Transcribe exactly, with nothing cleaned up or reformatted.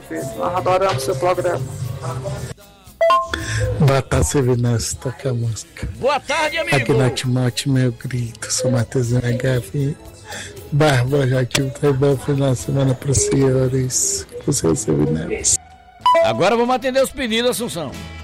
filho. Nós adoramos seu programa. Boa tarde, Sevinense, toca a música. Boa tarde, amigo. Aqui na Timote, meu grito. Sou Matheusinho H F. Barba, já que um bom final de semana para os senhores. Com seus Sevinense. Agora vamos atender os pedidos, Assunção.